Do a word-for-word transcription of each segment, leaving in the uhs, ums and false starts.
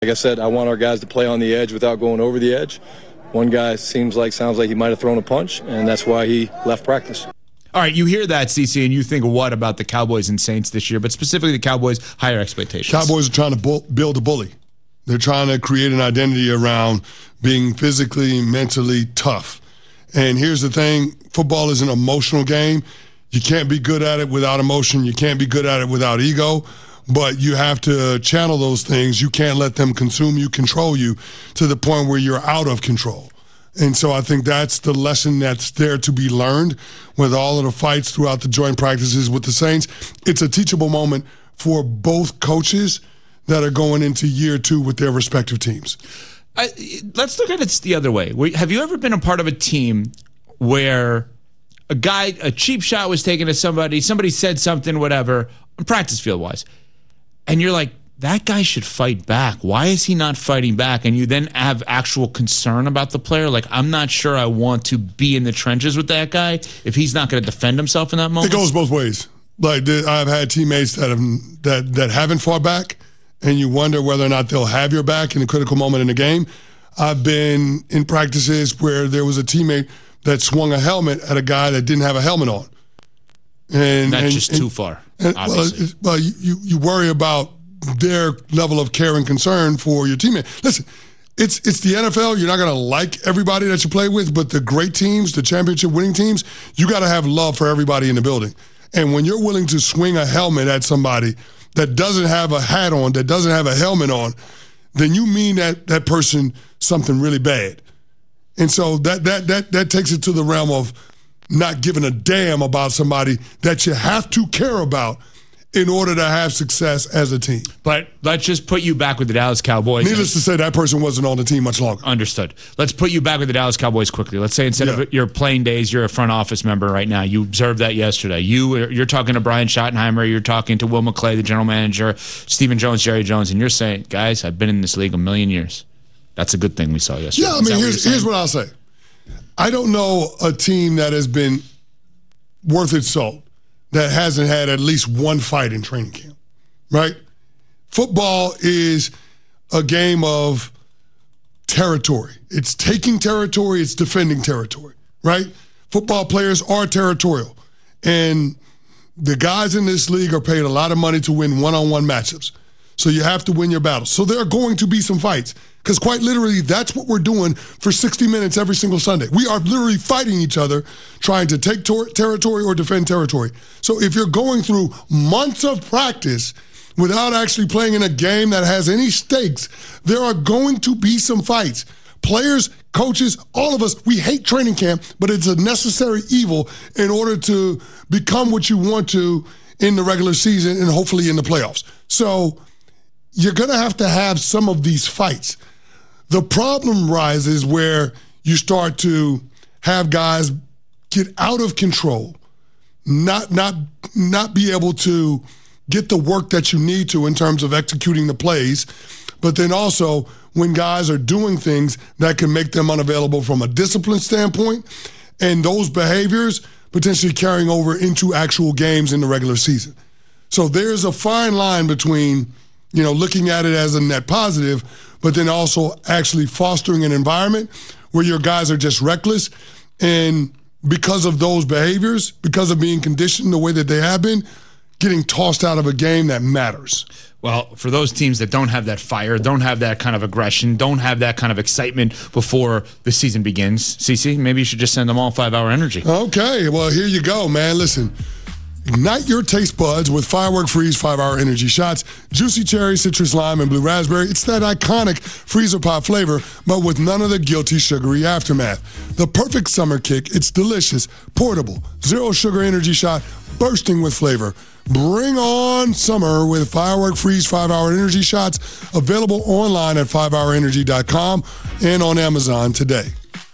Like I said, I want our guys to play on the edge without going over the edge. One guy seems like, sounds like he might have thrown a punch, and that's why he left practice. All right, you hear that, CeCe, and you think what about the Cowboys and Saints this year, but specifically the Cowboys' higher expectations? Cowboys are trying to bu- build a bully. They're trying to create an identity around being physically, mentally tough. And here's the thing, football is an emotional game. You can't be good at it without emotion. You can't be good at it without ego. But you have to channel those things. You can't let them consume you, control you, to the point where you're out of control. And so I think that's the lesson that's there to be learned with all of the fights throughout the joint practices with the Saints. It's a teachable moment for both coaches that are going into year two with their respective teams. I, let's look at it the other way. Have you ever been a part of a team where a guy, a cheap shot was taken to somebody, somebody said something, whatever, practice field-wise, and you're like, that guy should fight back. Why is he not fighting back? And you then have actual concern about the player. Like, I'm not sure I want to be in the trenches with that guy if he's not going to defend himself in that moment. It goes both ways. Like, I've had teammates that have that that haven't fought back, and you wonder whether or not they'll have your back in a critical moment in the game. I've been in practices where there was a teammate that swung a helmet at a guy that didn't have a helmet on. And that's and, just and, too far, and, obviously. Well, well you, you worry about their level of care and concern for your teammate. Listen, it's it's the N F L. You're not going to like everybody that you play with, but the great teams, the championship winning teams, you got to have love for everybody in the building. And when you're willing to swing a helmet at somebody that doesn't have a hat on, that doesn't have a helmet on, then you mean that that person something really bad. And so that that that that takes it to the realm of not giving a damn about somebody that you have to care about in order to have success as a team. But let's just put you back with the Dallas Cowboys. Needless to say, that person wasn't on the team much longer. Understood. Let's put you back with the Dallas Cowboys quickly. Let's say instead yeah. of your playing days, you're a front office member right now. You observed that yesterday. You, you're talking to Brian Schottenheimer. You're talking to Will McClay, the general manager, Stephen Jones, Jerry Jones, and you're saying, guys, I've been in this league a million years. That's a good thing we saw yesterday. Yeah, I mean, here's, here's what I'll say. I don't know a team that has been worth its salt that hasn't had at least one fight in training camp. Right? Football is a game of territory. It's taking territory, it's defending territory, right? Football players are territorial. And the guys in this league are paid a lot of money to win one-on-one matchups. So you have to win your battles. So there are going to be some fights. Because quite literally, that's what we're doing for sixty minutes every single Sunday. We are literally fighting each other, trying to take tor- territory or defend territory. So if you're going through months of practice without actually playing in a game that has any stakes, there are going to be some fights. Players, coaches, all of us, we hate training camp, but it's a necessary evil in order to become what you want to in the regular season and hopefully in the playoffs. So you're going to have to have some of these fights. The problem rises where you start to have guys get out of control, not not not be able to get the work that you need to in terms of executing the plays, but then also when guys are doing things that can make them unavailable from a discipline standpoint, and those behaviors potentially carrying over into actual games in the regular season. So there's a fine line between, you know, looking at it as a net positive, but then also actually fostering an environment where your guys are just reckless. And because of those behaviors, because of being conditioned the way that they have been, getting tossed out of a game that matters. Well, for those teams that don't have that fire, don't have that kind of aggression, don't have that kind of excitement before the season begins, CeCe, maybe you should just send them all five-hour energy. Okay, well, here you go, man. Listen. Ignite your taste buds with Firework Freeze five-hour energy shots. Juicy cherry, citrus lime, and blue raspberry. It's that iconic freezer pop flavor, but with none of the guilty sugary aftermath. The perfect summer kick. It's delicious, portable, zero sugar energy shot, bursting with flavor. Bring on summer with Firework Freeze five-hour energy shots. Available online at five hour energy dot com and on Amazon today.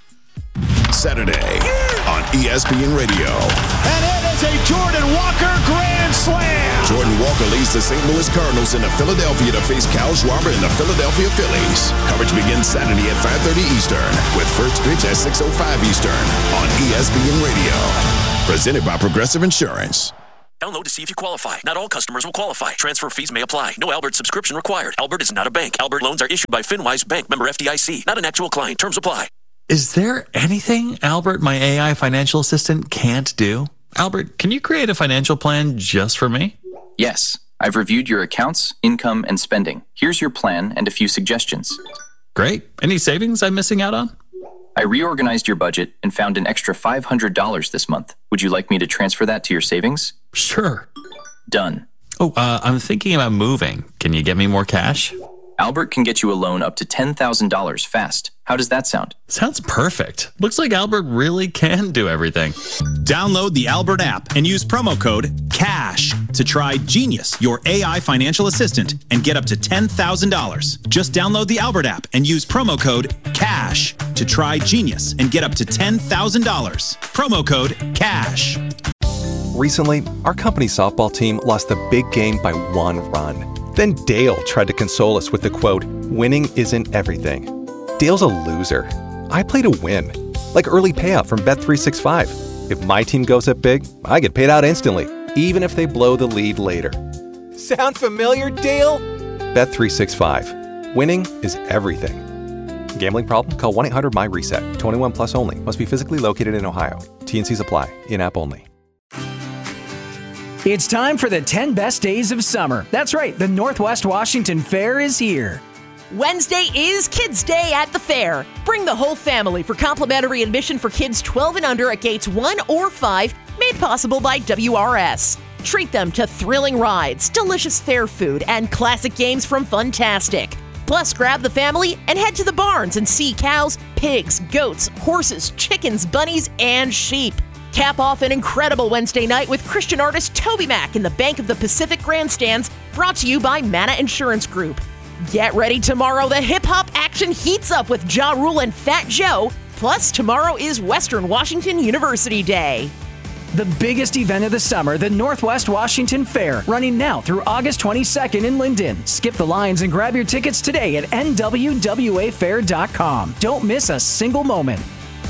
Saturday on E S P N Radio. And it is a Jordan Walker grand slam. Jordan Walker leads the Saint Louis Cardinals into Philadelphia to face Kyle Schwarber and the Philadelphia Phillies. Coverage begins Saturday at five thirty Eastern with first pitch at six oh five Eastern on E S P N Radio. Presented by Progressive Insurance. Download to see if you qualify. Not all customers will qualify. Transfer fees may apply. No Albert subscription required. Albert is not a bank. Albert loans are issued by FinWise Bank, member F D I C. Not an actual client. Terms apply. Is there anything Albert, my A I financial assistant, can't do? Albert, can you create a financial plan just for me? Yes. I've reviewed your accounts, income, and spending. Here's your plan and a few suggestions. Great. Any savings I'm missing out on? I reorganized your budget and found an extra five hundred dollars this month. Would you like me to transfer that to your savings? Sure. Done. Oh, uh, I'm thinking about moving. Can you get me more cash? Albert can get you a loan up to ten thousand dollars fast. How does that sound? Sounds perfect. Looks like Albert really can do everything. Download the Albert app and use promo code CASH to try Genius, your A I financial assistant, and get up to ten thousand dollars. Just download the Albert app and use promo code CASH to try Genius and get up to ten thousand dollars. Promo code CASH. Recently, our company softball team lost the big game by one run. Then Dale tried to console us with the quote, "Winning isn't everything." Dale's a loser. I play to win. Like early payout from Bet three sixty-five. If my team goes up big, I get paid out instantly, even if they blow the lead later. Sound familiar, Dale? Bet three sixty-five. Winning is everything. Gambling problem? Call one eight hundred M Y RESET. twenty-one plus only. Must be physically located in Ohio. T N Cs apply. In-app only. It's time for the ten best days of summer. That's right, the Northwest Washington Fair is here. Wednesday is Kids Day at the fair. Bring the whole family for complimentary admission for kids twelve and under at gates one or five, made possible by W R S. Treat them to thrilling rides, delicious fair food, and classic games from Funtastic. Plus, grab the family and head to the barns and see cows, pigs, goats, horses, chickens, bunnies, and sheep. Cap off an incredible Wednesday night with Christian artist Toby Mac in the Bank of the Pacific Grandstands, brought to you by Mana Insurance Group. Get ready tomorrow, the hip-hop action heats up with Ja Rule and Fat Joe. Plus, tomorrow is Western Washington University Day. The biggest event of the summer, the Northwest Washington Fair, running now through August twenty-second in Linden. Skip the lines and grab your tickets today at N W W A fair dot com. Don't miss a single moment.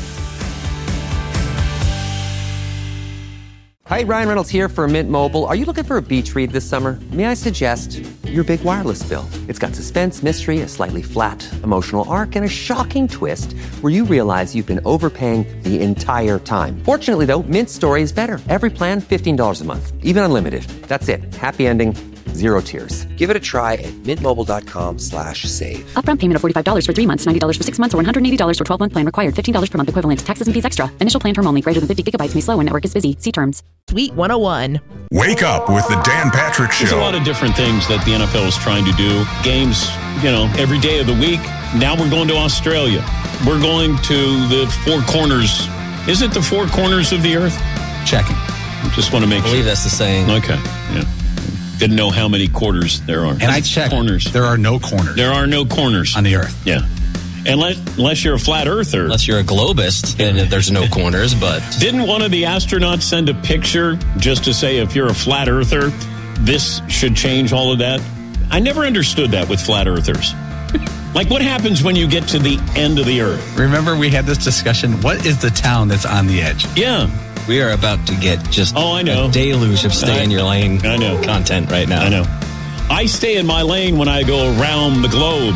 Hi, Ryan Reynolds here for Mint Mobile. Are you looking for a beach read this summer? May I suggest your big wireless bill? It's got suspense, mystery, a slightly flat emotional arc, and a shocking twist where you realize you've been overpaying the entire time. Fortunately, though, Mint's story is better. Every plan, fifteen dollars a month, even unlimited. That's it. Happy ending, zero tears. Give it a try at mintmobile.com slash save. Upfront payment of forty-five dollars for three months, ninety dollars for six months, or one hundred eighty dollars for twelve-month plan required. fifteen dollars per month equivalent. Taxes and fees extra. Initial plan term only. Greater than fifty gigabytes may slow when network is busy. See terms. Suite one oh one. Wake up with the Dan Patrick Show. There's a lot of different things that the N F L is trying to do. Games, you know, every day of the week. Now we're going to Australia. We're going to the four corners. Is it the four corners of the earth? Checking. Just want to make sure. I believe sure. that's the saying. Okay. Yeah. Didn't know how many quarters there are. And I checked. Corners. There are no corners. There are no corners on the earth. Yeah. Unless, unless you're a flat earther. Unless you're a globist, then there's no corners, but... Didn't one of the astronauts send a picture just to say if you're a flat earther, this should change all of that? I never understood that with flat earthers. Like, what happens when you get to the end of the earth? Remember we had this discussion, what is the town that's on the edge? Yeah. We are about to get just oh, I know. a deluge of stay I, in your lane I know. content right now. I know. I stay in my lane when I go around the globe.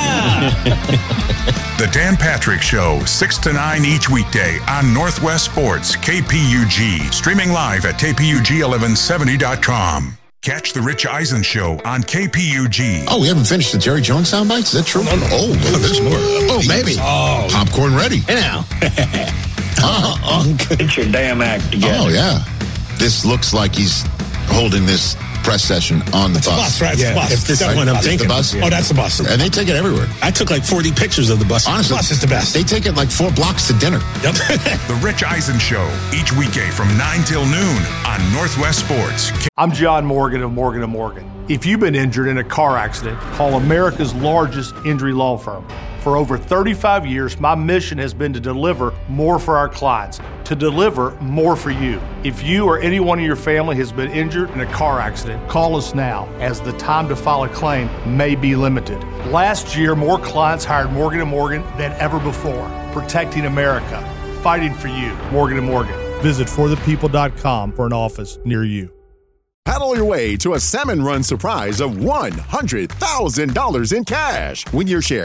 Ah! The Dan Patrick Show, six to nine each weekday on Northwest Sports, K P U G. Streaming live at K P U G eleven seventy dot com. Catch the Rich Eisen Show on K P U G. Oh, we haven't finished the Jerry Jones sound bites? Is that true? Oh, no, no. Oh, oh, there's more. Oh, maybe. Oh. Popcorn ready. Hey, now. uh, uh, Get your damn act together. Oh, yeah. This looks like he's holding this press session on the it's bus. bus, right? Yeah. It's bus. If this That's right? what I'm It's thinking. the bus? Oh, that's the bus. And they take it everywhere. I took like forty pictures of the bus. Honestly, the bus is the best. They take it like four blocks to dinner. Yep. The Rich Eisen Show, each weekday from nine till noon on Northwest Sports. I'm John Morgan of Morgan and Morgan. If you've been injured in a car accident, call America's largest injury law firm. For over thirty-five years, my mission has been to deliver more for our clients, to deliver more for you. If you or anyone in your family has been injured in a car accident, call us now, as the time to file a claim may be limited. Last year, more clients hired Morgan and Morgan than ever before, protecting America, fighting for you. Morgan and Morgan. Visit for the people dot com for an office near you. Battle your way to a Salmon Run surprise of one hundred thousand dollars in cash. Win your share